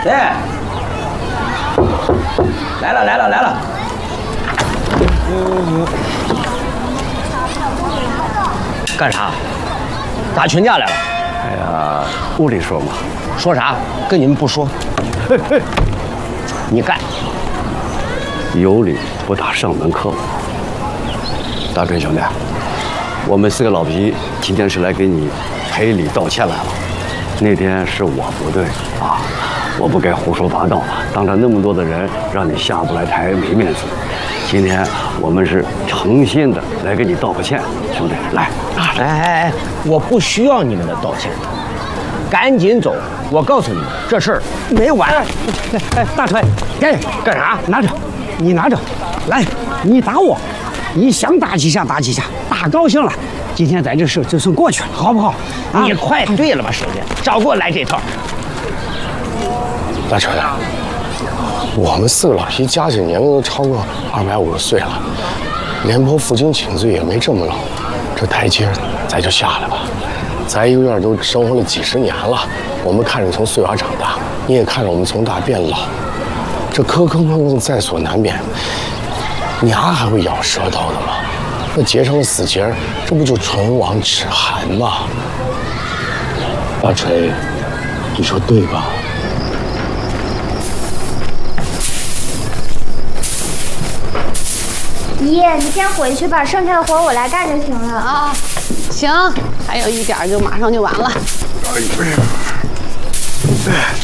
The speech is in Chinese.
哎，来了。干啥？打群架来了？ 哎呀，屋里说嘛。 说啥？跟你们不说。你干。 有理不打上门客。大锤兄弟，我们4个老皮今天是来给你赔礼道歉来了。那天是我不对啊，我不该胡说八道，当着那么多的人让你下不来台，没面子。今天我们是诚心的来给你道个歉，兄弟，来拿着。 哎，我不需要你们的道歉，赶紧走！我告诉你们，这事儿没完。 哎，大锤，干啥？拿着，你拿着，来，你打我，你想打几下打几下，打高兴了。今天咱这事就算过去了，好不好？ 你快对了吧，兄弟，少给我来这套。 大锤，我们4个老皮加起来年龄都超过250岁了，廉颇负荆请罪也没这么老，这台阶咱就下来吧。咱一个院都生活了几十年了，我们看着从碎娃长大，你也看着我们从大变老，这磕磕碰碰在所难免，牙还会咬舌头的吗？那结成了死结，这不就唇亡齿寒吗？大锤，你说对吧？ 爷，你先回去吧，剩下的活我来干就行了啊。行，还有一点就马上就完了。